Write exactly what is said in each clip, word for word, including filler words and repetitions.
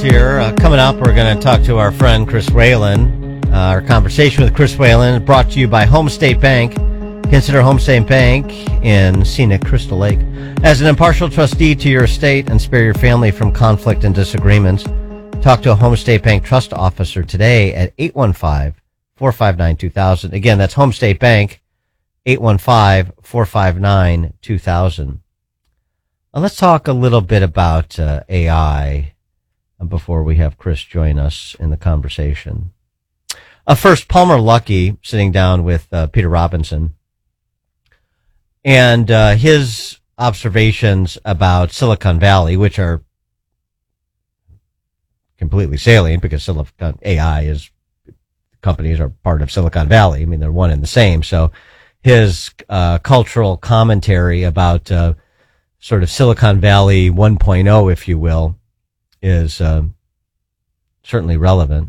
Here, uh, coming up, we're going to talk to our friend Chris Whalen. Uh, our conversation with Chris Whalen is brought to you by Home State Bank. Consider Home State Bank in scenic Crystal Lake as an impartial trustee to your estate and spare your family from conflict and disagreements. Talk to a Home State Bank trust officer today at eight one five, four five nine, two thousand. Again, that's Home State Bank, eight one five, four five nine, two thousand. Uh, let's talk a little bit about uh, A I before we have Chris join us in the conversation. Uh, first, Palmer Luckey sitting down with uh, Peter Robinson and uh, his observations about Silicon Valley, which are completely salient because Silicon A I is companies are part of Silicon Valley. I mean, they're one and the same. So his uh, cultural commentary about uh, sort of Silicon Valley one point oh, if you will, is uh, certainly relevant.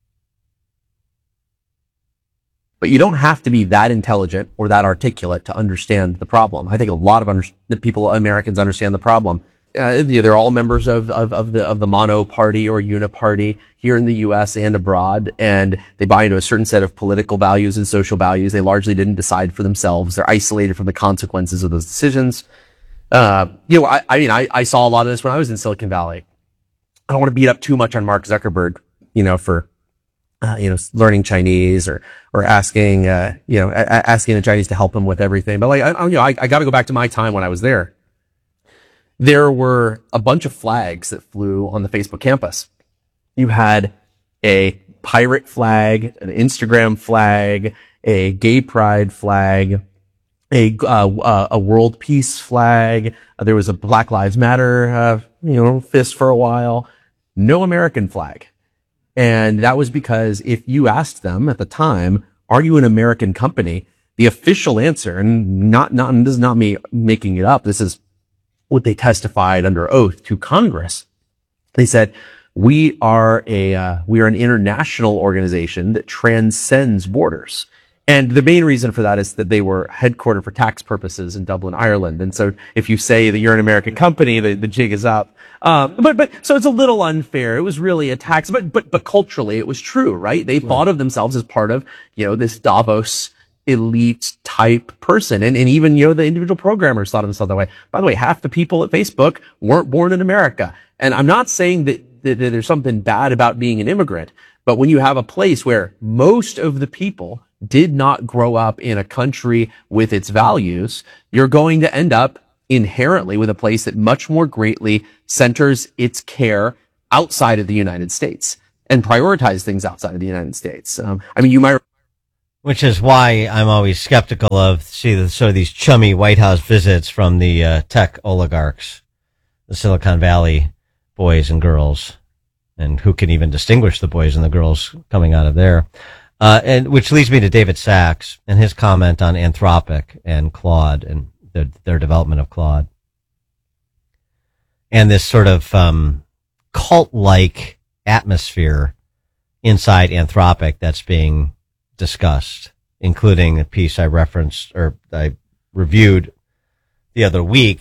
But you don't have to be that intelligent or that articulate to understand the problem. I think a lot of under- the people, Americans, understand the problem. Uh, they're all members of, of, of the of the mono party or uniparty here in the U S and abroad, and they buy into a certain set of political values and social values. They largely didn't decide for themselves. They're isolated from the consequences of those decisions. Uh, you know, I, I mean, I, I saw a lot of this when I was in Silicon Valley. I don't want to beat up too much on Mark Zuckerberg, you know, for, uh, you know, learning Chinese or, or asking, uh, you know, a- asking the Chinese to help him with everything. But like, I, I you know, I, I got to go back to my time when I was there. There were a bunch of flags that flew on the Facebook campus. You had a pirate flag, an Instagram flag, a gay pride flag, a, uh, uh, a world peace flag. Uh, there was a Black Lives Matter, uh, you know, fist for a while. No American flag. And that was because if you asked them at the time, are you an American company? The official answer, and not, not, and this is not me making it up. This is what they testified under oath to Congress. They said, we are a, uh, we are an international organization that transcends borders. And the main reason for that is that they were headquartered for tax purposes in Dublin, Ireland. And so if you say that you're an American company, the, the jig is up. Um, but, but, so it's a little unfair. It was really a tax, but, but, but culturally it was true, right? They right. thought of themselves as part of, you know, this Davos elite type person. And, and even, you know, the individual programmers thought of themselves that way. By the way, half the people at Facebook weren't born in America. And I'm not saying that, that, that there's something bad about being an immigrant, but when you have a place where most of the people did not grow up in a country with its values, you're going to end up inherently with a place that much more greatly centers its care outside of the United States and prioritize things outside of the United States. Um, I mean, you might... Which is why I'm always skeptical of, see, the, sort of these chummy White House visits from the uh, tech oligarchs, the Silicon Valley boys and girls, and who can even distinguish the boys and the girls coming out of there. Uh, and which leads me to David Sachs and his comment on Anthropic and Claude and their, their development of Claude. And this sort of um, cult-like atmosphere inside Anthropic that's being discussed, including a piece I referenced or I reviewed the other week